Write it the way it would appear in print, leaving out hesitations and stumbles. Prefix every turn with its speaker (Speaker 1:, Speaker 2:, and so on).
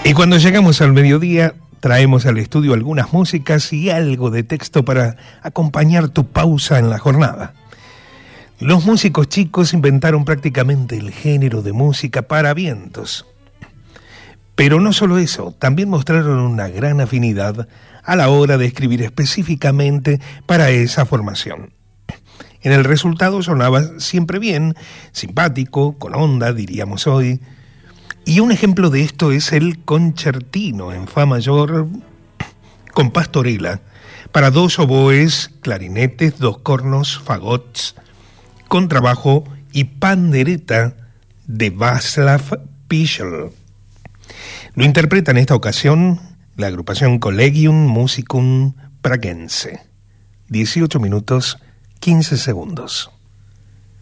Speaker 1: Y cuando llegamos al mediodía, traemos al estudio algunas músicas y algo de texto para acompañar tu pausa en la jornada. Los músicos chicos inventaron prácticamente el género de música para vientos. Pero no solo eso, también mostraron una gran afinidad a la hora de escribir específicamente para esa formación. En el resultado sonaba siempre bien, simpático, con onda, diríamos hoy. Y un ejemplo de esto es el concertino en fa mayor con pastorela para 2 oboes, clarinetes, 2 cornos, fagots, contrabajo y pandereta de Václav Pichel. Lo interpreta en esta ocasión la agrupación Collegium Musicum Pragense. 18 minutos, 15 segundos.